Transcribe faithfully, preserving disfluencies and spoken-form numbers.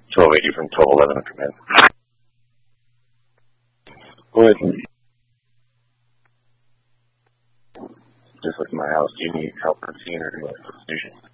twelve eighty from twelve eleven, command. Go ahead. Just like my house, do you need help on scene or do you want a substitution?